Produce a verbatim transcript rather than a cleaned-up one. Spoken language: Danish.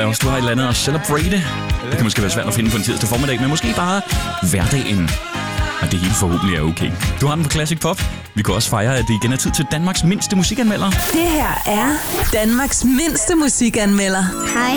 hvis du har et eller andet at celebrate. Det kan måske være svært at finde på en tirsdag formiddag, men måske bare hverdagen. Og det hele forhåbentlig er okay. Du har den på Classic Pop. Vi kan også fejre, at det igen er tid til Danmarks mindste musikanmelder. Det her er Danmarks mindste musikanmelder. Hej,